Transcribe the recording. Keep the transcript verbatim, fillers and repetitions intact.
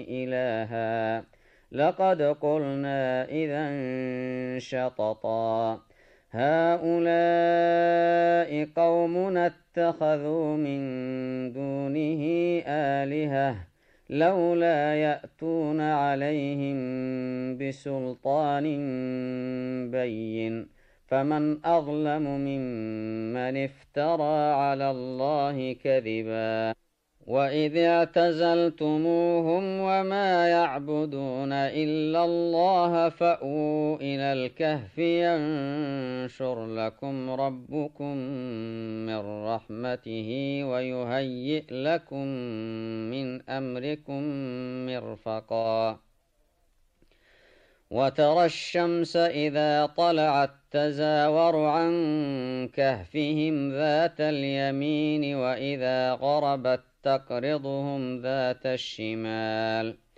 إلها لقد قلنا إذا شططا هؤلاء قومنا اتخذوا من دونه آلهة لولا يأتون عليهم بسلطان بين فمن أظلم ممن افترى على الله كذبا وإذ اعتزلتموهم وما يعبدون إلا الله فأووا إلى الكهف ينشر لكم ربكم من رحمته ويهيئ لكم من أمركم مرفقا وترى الشمس إذا طلعت تزاور عن كهفهم ذات اليمين وإذا غربت تقرضهم ذات الشمال